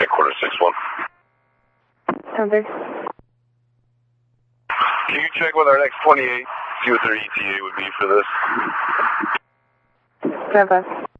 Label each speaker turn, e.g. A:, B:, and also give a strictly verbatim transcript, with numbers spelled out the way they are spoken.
A: Headquarters six one.
B: Thunder.
A: Can you check with our X twenty-eight, see what their E T A would be for this?
B: Bravo.